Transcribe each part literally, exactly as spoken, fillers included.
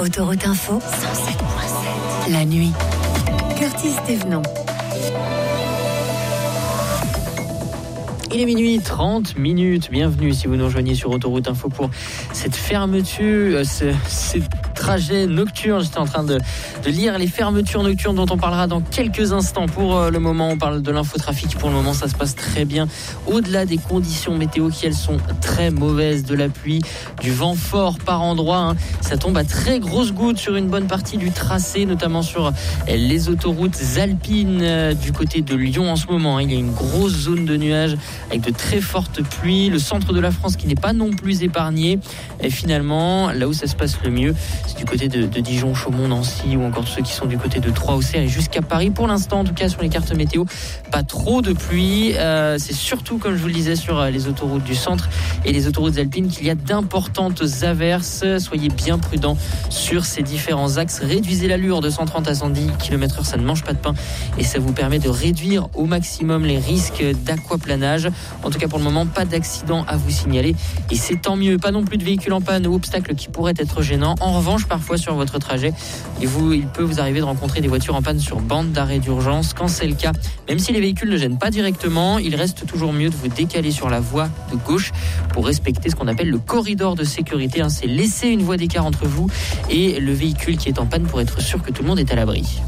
Autoroute Info, cent sept virgule sept. La nuit. Curtis Thévenon. Il est minuit trente minutes. Bienvenue si vous nous rejoignez sur Autoroute Info pour cette fermeture, ce, ces trajets nocturnes. J'étais en train de, de lire les fermetures nocturnes dont on parlera dans quelques instants. Pour le moment, on parle de l'infotrafic. Pour le moment, ça se passe très bien. Au-delà des conditions météo qui, elles, sont très mauvaises, de la pluie, du vent fort par endroits, hein. Ça tombe à très grosses gouttes sur une bonne partie du tracé, notamment sur les autoroutes alpines du côté de Lyon en ce moment, hein. Il y a une grosse zone de nuages avec de très fortes pluies. Le centre de la France qui n'est pas non plus épargné. Et finalement, là où ça se passe le mieux, c'est du côté de, de Dijon, Chaumont, Nancy ou encore ceux qui sont du côté de Troyes, Auxerre et jusqu'à Paris. Pour l'instant, en tout cas, sur les cartes météo, pas trop de pluie. Euh, c'est surtout, comme je vous le disais, sur les autoroutes du centre et les autoroutes alpines qu'il y a d'importantes averses. Soyez bien prudents sur ces différents axes. Réduisez l'allure de cent trente à cent dix kilomètres heure, ça ne mange pas de pain et ça vous permet de réduire au maximum les risques d'aquaplanage. En tout cas, pour le moment, pas d'accident à vous signaler et c'est tant mieux. Pas non plus de véhicules en panne ou obstacles qui pourraient être gênants. En revanche, parfois sur votre trajet, et vous, il peut vous arriver de rencontrer des voitures en panne sur bande d'arrêt d'urgence. Quand c'est le cas, même si les véhicules ne gênent pas directement, il reste toujours mieux de vous décaler sur la voie de gauche pour respecter ce qu'on appelle le corridor de sécurité. C'est laisser une voie d'écart entre vous et le véhicule qui est en panne pour être sûr que tout le monde est à l'abri.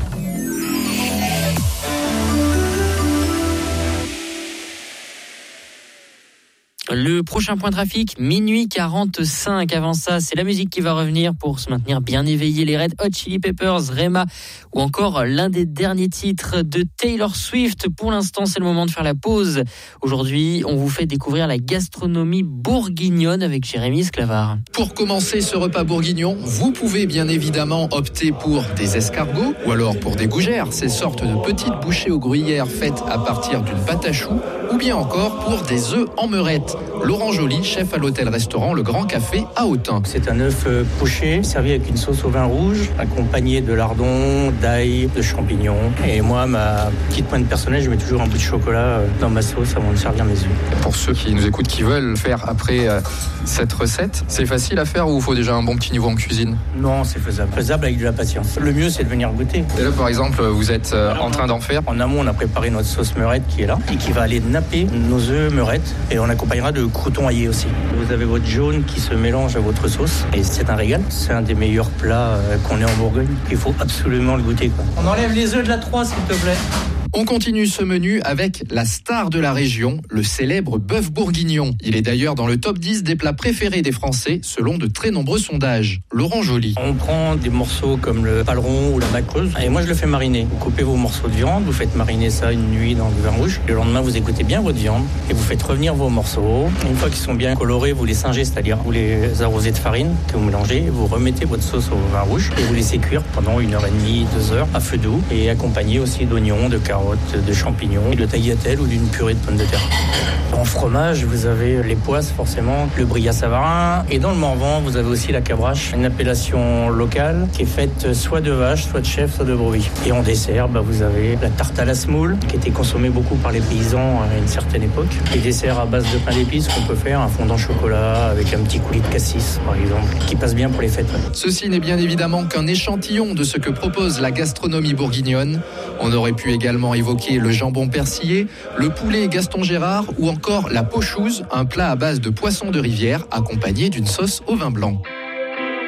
Le prochain point trafic, minuit quarante-cinq. Avant ça, c'est la musique qui va revenir pour se maintenir bien éveillé. Les Red Hot Chili Peppers, Rema ou encore l'un des derniers titres de Taylor Swift. Pour l'instant, c'est le moment de faire la pause. Aujourd'hui, on vous fait découvrir la gastronomie bourguignonne avec Jérémy Esclavard. Pour commencer ce repas bourguignon, vous pouvez bien évidemment opter pour des escargots ou alors pour des gougères, ces sortes de petites bouchées aux gruyères faites à partir d'une pâte à choux, ou bien encore pour des œufs en meurette. Laurent Joly, chef à l'hôtel-restaurant Le Grand Café à Autun. C'est un œuf poché, servi avec une sauce au vin rouge, accompagné de lardons, d'ail, de champignons. Et moi, ma petite pointe personnelle, je mets toujours un bout de chocolat dans ma sauce avant de servir mes œufs. Pour ceux qui nous écoutent, qui veulent faire après euh, cette recette, c'est facile à faire ou il faut déjà un bon petit niveau en cuisine ? Non, c'est faisable. Faisable avec de la patience. Le mieux, c'est de venir goûter. Et là, par exemple, vous êtes euh, en train d'en faire ? En amont, on a préparé notre sauce meurette qui est là et qui va aller napper nos œufs meurettes. Et on accompagnera de croûtons aillés aussi. Vous avez votre jaune qui se mélange à votre sauce et c'est un régal. C'est un des meilleurs plats qu'on ait en Bourgogne. Il faut absolument le goûter, quoi. On enlève les œufs de la trois, s'il te plaît. On continue ce menu avec la star de la région, le célèbre bœuf bourguignon. Il est d'ailleurs dans le top dix des plats préférés des Français, selon de très nombreux sondages. Laurent Joly. On prend des morceaux comme le paleron ou la macreuse, et moi je le fais mariner. Vous coupez vos morceaux de viande, vous faites mariner ça une nuit dans du vin rouge. Le lendemain, vous égouttez bien votre viande et vous faites revenir vos morceaux. Une fois qu'ils sont bien colorés, vous les singez, c'est-à-dire vous les arrosez de farine que vous mélangez, vous remettez votre sauce au vin rouge et vous laissez cuire pendant une heure et demie, deux heures à feu doux et accompagné aussi d'oignons, de carottes, de champignons, de tagliatelle ou d'une purée de pommes de terre. En fromage, vous avez les poisses forcément, le brillat savarin et dans le Morvan, vous avez aussi la cabrache, une appellation locale qui est faite soit de vache, soit de chèvre, soit de brebis. Et en dessert, bah, vous avez la tarte à la semoule qui était consommée beaucoup par les paysans à une certaine époque. Les desserts à base de pain d'épices qu'on peut faire, un fondant chocolat avec un petit coulis de cassis par exemple, qui passe bien pour les fêtes. Ceci n'est bien évidemment qu'un échantillon de ce que propose la gastronomie bourguignonne. On aurait pu également évoquer le jambon persillé, le poulet Gaston Gérard ou encore la pochouse, un plat à base de poisson de rivière accompagné d'une sauce au vin blanc.